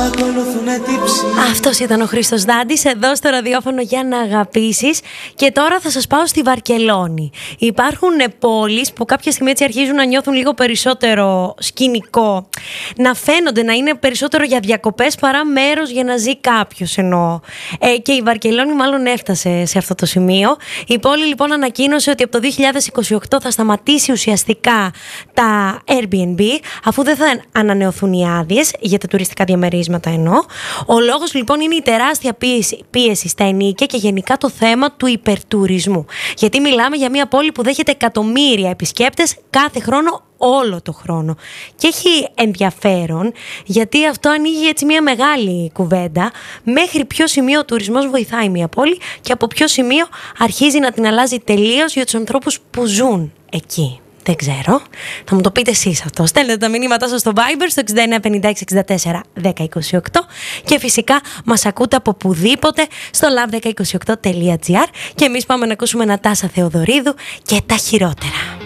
Αυτός ήταν ο Χρήστος Δάντης εδώ στο ραδιόφωνο για να αγαπήσεις. Και τώρα θα σας πάω στη Βαρκελόνη. Υπάρχουν πόλεις που κάποια στιγμή έτσι αρχίζουν να νιώθουν λίγο περισσότερο σκηνικό, να φαίνονται να είναι περισσότερο για διακοπές παρά μέρος για να ζει κάποιος, εννοώ. Και η Βαρκελόνη μάλλον έφτασε σε αυτό το σημείο. Η πόλη λοιπόν ανακοίνωσε ότι από το 2028 θα σταματήσει ουσιαστικά τα Airbnb, αφού δεν θα ανανεωθούν οι άδειες για τα τουριστικά διαμερίσματα, εννοώ. Ο λόγος λοιπόν είναι η τεράστια πίεση στα ενοίκια και γενικά το θέμα του υπερτουρισμού. Γιατί μιλάμε για μια πόλη που δέχεται εκατομμύρια επισκέπτες κάθε χρόνο, όλο το χρόνο. Και έχει ενδιαφέρον γιατί αυτό ανοίγει έτσι μια μεγάλη κουβέντα. Μέχρι ποιο σημείο ο τουρισμός βοηθάει μια πόλη και από ποιο σημείο αρχίζει να την αλλάζει τελείως για τους ανθρώπους που ζουν εκεί. Δεν ξέρω. Θα μου το πείτε εσείς αυτό. Στέλνετε τα μηνύματά σας στο Viber στο 6956641028 και φυσικά μας ακούτε από πουδήποτε στο love1028.gr και εμείς πάμε να ακούσουμε Νατάσα Θεοδωρίδου και τα χειρότερα.